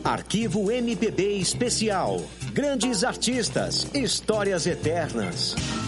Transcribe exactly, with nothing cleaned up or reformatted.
Arquivo M P B Especial. Grandes artistas, histórias eternas.